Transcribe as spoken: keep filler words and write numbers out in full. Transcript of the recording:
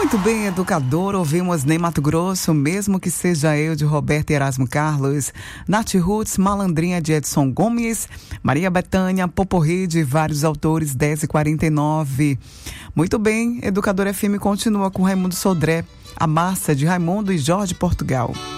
Muito bem, educador, ouvimos Ney Matogrosso, mesmo que seja eu, de Roberto e Erasmo Carlos, Nath Roots, Malandrinha, de Edson Gomes, Maria Bethânia, Poporri, de vários autores, dez e quarenta e nove. Muito bem, Educador F M continua com Raimundo Sodré, A Massa, de Raimundo e Jorge Portugal.